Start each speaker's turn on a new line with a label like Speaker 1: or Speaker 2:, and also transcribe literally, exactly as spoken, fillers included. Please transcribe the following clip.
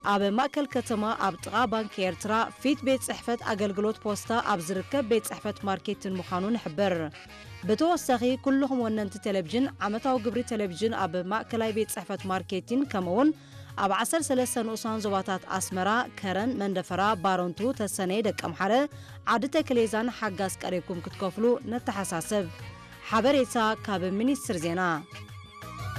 Speaker 1: ኣብ ማእከል ከተማ ኣብ ጥቓ ባንኪ ኤርትራ ፊት ቤት ጽሕፈት ኣገልግሎት ፖስታ ኣብ ዝርከብ ቤት ጽሕፈት ማርኬትን ምዃኑን ይሕብር ብተወሳኺ ኩልኹም ወነንቲ ቴሌቪዥን ዓመታዊ ግብሪ ቴሌቪዥን ኣብ ማእከላይ ቤት ጽሕፈት ማርኬትን ከምኡውን ኣብ ዓሰርተ ሰለስተ ንኡሳን ዞባታት ኣስመራ ከረን መንደፈራ ባሮንቱ ተሰነይ ደቀምሓረ ዓዲ ተክሌዛን ሓጋዝ ቀሪብኩም ክትከፍሉ ነተሓሳሰብ ሓበሬታ ካብ ሚኒስትር ዜና